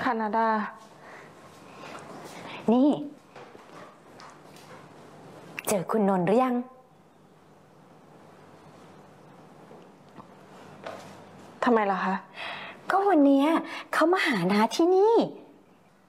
ค่ะนาดานี่เจอคุณนนท์หรือยังทำไมล่ะคะก็วันนี้เขามาหาน้าที่นี่